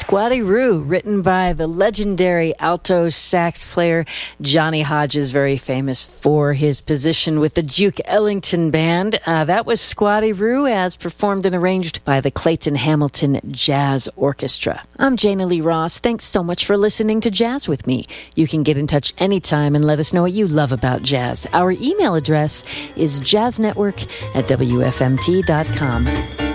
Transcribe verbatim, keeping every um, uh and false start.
Squatty Roo, written by the legendary alto sax player Johnny Hodges, very famous for his position with the Duke Ellington Band. Uh, that was Squatty Roo, as performed and arranged by the Clayton Hamilton Jazz Orchestra. I'm Jana Lee Ross. Thanks so much for listening to Jazz with me. You can get in touch anytime and let us know what you love about jazz. Our email address is jazznetwork at w f m t dot com.